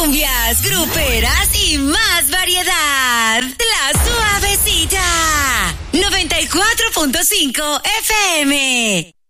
cumbias, gruperas y más variedad. La Suavecita. 94.5 FM.